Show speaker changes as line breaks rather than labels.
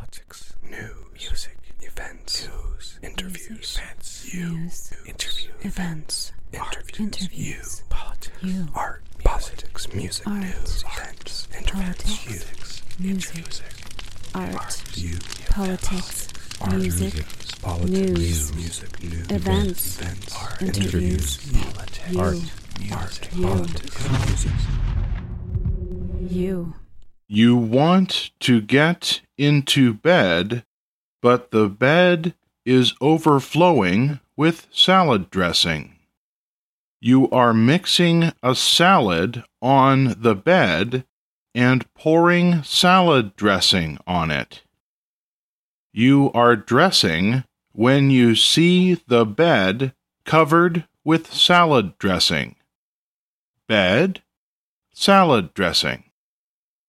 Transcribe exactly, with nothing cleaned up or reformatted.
politics, news, music, events, news, interviews, events, news, interviews, events, interviews, you, politics, you, art, politics, music, art, news, events, interviews, music, art, you, politics, music, news, music, news, events, interviews, art, art, politics, music. You.
You want to get into bed, but the bed is overflowing with salad dressing. You are mixing a salad on the bed and pouring salad dressing on it. You are dressing when you see the bed covered with salad dressing. Bed, salad dressing.